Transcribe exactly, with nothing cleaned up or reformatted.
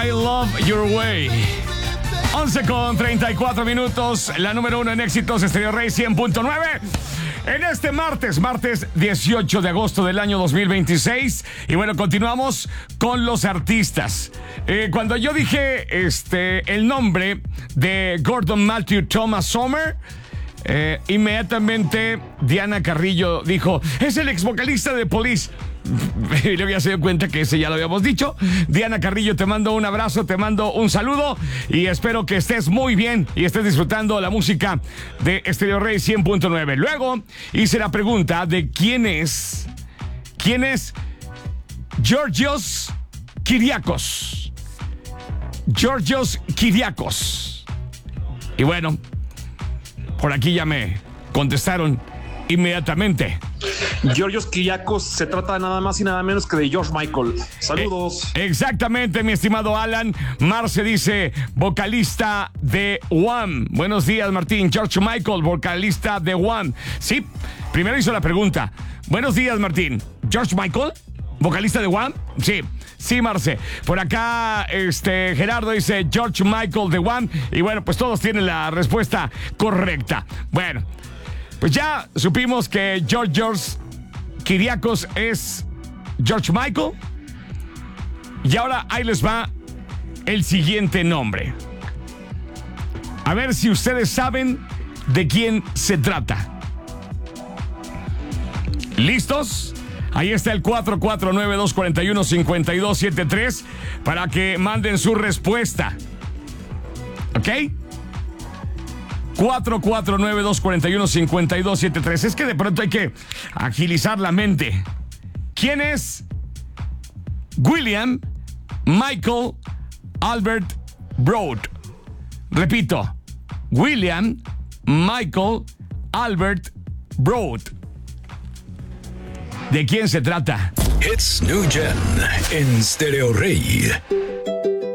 I Love Your Way. once con treinta y cuatro minutos, la número uno en éxitos, Estéreo Rey cien punto nueve. En este martes, martes dieciocho de agosto del año dos mil veintiséis. Y bueno, continuamos con los artistas. Eh, cuando yo dije este, el nombre de Gordon Matthew Thomas Sommer, eh, inmediatamente Diana Carrillo dijo, es el ex vocalista de Police. Y luego ya se dio cuenta que ese ya lo habíamos dicho. Diana Carrillo, te mando un abrazo, te mando un saludo y espero que estés muy bien y estés disfrutando la música de Estéreo Rey cien punto nueve. Luego hice la pregunta de quién es quién es Georgios Kyriakos. Georgios Kyriakos. Y bueno, por aquí ya me contestaron inmediatamente. Georgios Kyriakos se trata nada más y nada menos que de George Michael. Saludos. Eh, exactamente, mi estimado Alan. Marce dice, vocalista de Wham. Buenos días, Martín. George Michael, vocalista de Wham. Sí, primero hizo la pregunta. Buenos días, Martín. ¿George Michael, vocalista de Wham? Sí. Sí, Marce. Por acá, este, Gerardo dice George Michael de Wham. Y bueno, pues todos tienen la respuesta correcta. Bueno, pues ya supimos que George George Kyriakos es George Michael. Y ahora ahí les va el siguiente nombre. A ver si ustedes saben de quién se trata. ¿Listos? Ahí está el cuatro cuatro nueve, dos cuatro uno, cinco dos siete tres para que manden su respuesta. ¿Ok? cuatro cuatro nueve, dos cuatro uno, cinco dos siete tres. Es que de pronto hay que agilizar la mente. ¿Quién es William Michael Albert Broad? Repito, William Michael Albert Broad. ¿De quién se trata? It's New Gen en Estéreo Rey.